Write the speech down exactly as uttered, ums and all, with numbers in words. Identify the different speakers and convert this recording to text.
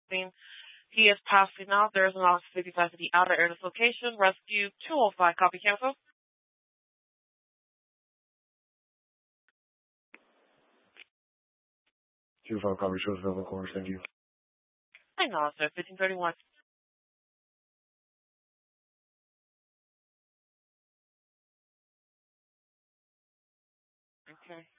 Speaker 1: scene. He is passing out. There is an Officer fifty-five at the outer air dislocation. Rescue two oh five. Copy, cancel.
Speaker 2: two oh five, copy, shows available corners, thank you.
Speaker 1: Hang on, sir. fifteen thirty-one. Okay.